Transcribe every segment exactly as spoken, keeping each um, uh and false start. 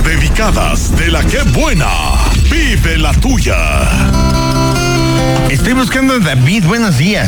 dedicadas de la que buena. Vive la tuya. Estoy buscando a David, buenos días.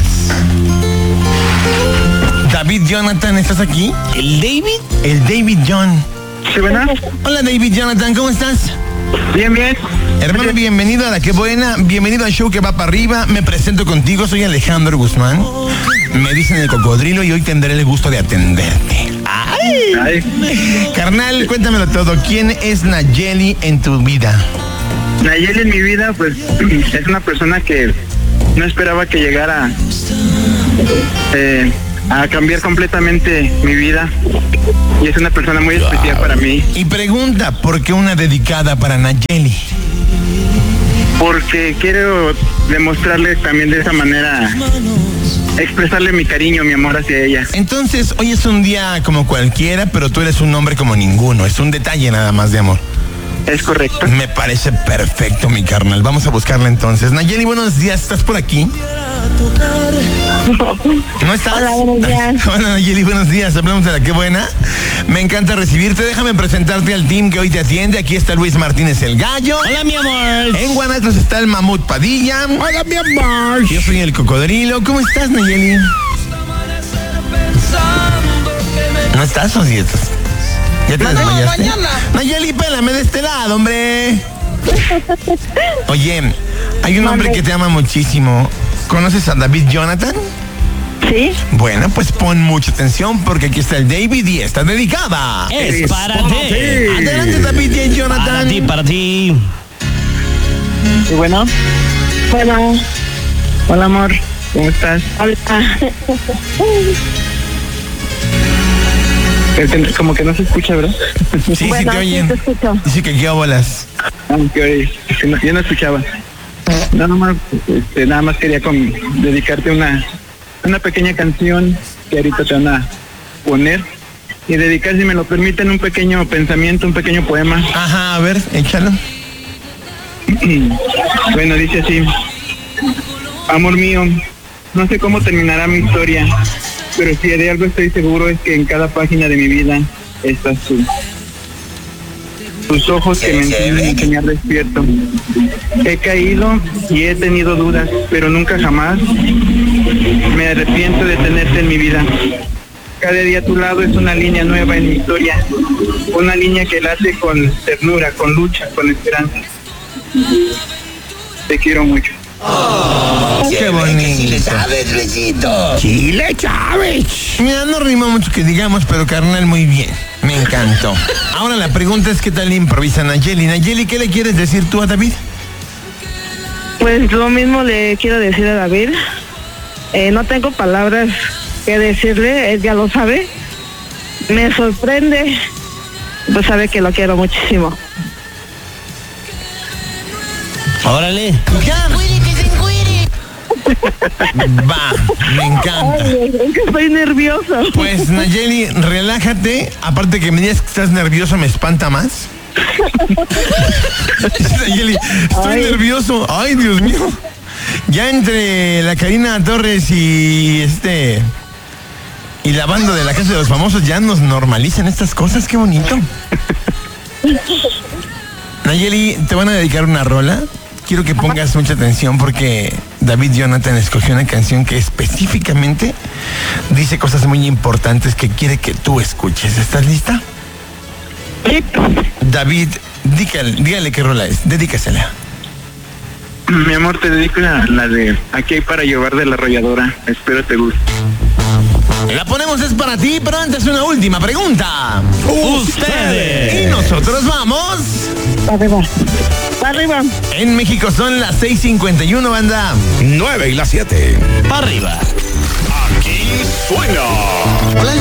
David Jonathan, ¿estás aquí? ¿El David? El David John. Sí, ¿verdad? Hola David Jonathan, ¿cómo estás? Bien, bien. Hermano, bienvenido a La Que Buena, bienvenido al show que va para arriba. Me presento contigo, soy Alejandro Guzmán. Me dicen el cocodrilo y hoy tendré el gusto de atenderte. ¡Ay! Ay. Carnal, cuéntamelo todo. ¿Quién es Nayeli en tu vida? Nayeli en mi vida, pues, es una persona que no esperaba que llegara eh, a cambiar completamente mi vida. Y es una persona muy especial para mí. Y pregunta, ¿por qué una dedicada para Nayeli? Porque quiero demostrarle también de esa manera, expresarle mi cariño, mi amor hacia ella. Entonces, hoy es un día como cualquiera, pero tú eres un hombre como ninguno. Es un detalle nada más de amor. Es correcto. Me parece perfecto, mi carnal. Vamos a buscarla entonces. Nayeli, buenos días. ¿Estás por aquí? ¿No estás? Hola, buenos días. Hola, Nayeli, buenos días. Hablamos de La Que Buena. Me encanta recibirte. Déjame presentarte al team que hoy te atiende. Aquí está Luis Martínez, el gallo. Hola, mi amor. En Guanatos está el mamut Padilla. Hola, mi amor. Yo soy el cocodrilo. ¿Cómo estás, Nayeli? ¿No estás o sí estás? ¿Ya te desmayaste? mañana. Nayeli, pélame de este lado, hombre. Oye, hay un hombre que te ama muchísimo. ¿Conoces a David Jonathan? ¿Sí? Bueno, pues pon mucha atención porque aquí está el David y está dedicada. Es para ti. Adelante, David y Jonathan. Para ti, para ti. Y bueno, Hola. hola amor, ¿cómo estás? Hola. Este, Como que no se escucha, ¿verdad? Sí, sí Bueno, te sí oyen. te escucho. Dice que qué bolas. Aunque no, yo no escuchaba. Nada más, este, nada más quería con, dedicarte una, una pequeña canción que ahorita te van a poner y dedicar, si me lo permiten, un pequeño pensamiento, un pequeño poema. Ajá, a ver, échalo. Bueno, dice así: amor mío, no sé cómo terminará mi historia, pero si de algo estoy seguro es que en cada página de mi vida estás tú. Tus ojos que me enseñan a enseñar despierto. He caído y he tenido dudas, pero nunca jamás me arrepiento de tenerte en mi vida. Cada día a tu lado es una línea nueva en mi historia, una línea que late con ternura, con lucha, con esperanza. Te quiero mucho. Qué bonito. Sí le sabes, Luisito. Sí le sabes. Mira, no rima mucho que digamos, pero carnal, muy bien. Me encantó. Ahora la pregunta es, ¿qué tal improvisa Nayeli? Nayeli, ¿qué le quieres decir tú a David? Pues lo mismo le quiero decir a David. Eh, no tengo palabras que decirle, él ya lo sabe. Me sorprende, pues sabe que lo quiero muchísimo. Órale. Ya. Va, me encanta. Ay, es que estoy nerviosa. Pues Nayeli, relájate. Aparte que me digas que estás nervioso, me espanta más. Nayeli, estoy Ay. nervioso. Ay, Dios mío. Ya entre la Karina Torres y este y la banda de La Casa de los Famosos ya nos normalizan estas cosas. Qué bonito. Nayeli, te van a dedicar una rola. Quiero que pongas mucha atención porque David Jonathan escogió una canción que específicamente dice cosas muy importantes que quiere que tú escuches. ¿Estás lista? Sí. David, dígale, dígale qué rola es, dedícasela. Mi amor, te dedico la, la de Aquí hay para llevar de La Arrolladora. Espero te guste. La ponemos, es para ti, pero antes una última pregunta. Ustedes. Y nosotros vamos. Para arriba. Para arriba. En México son las seis cincuenta y uno, banda. nueve y las siete. Para arriba. Aquí suena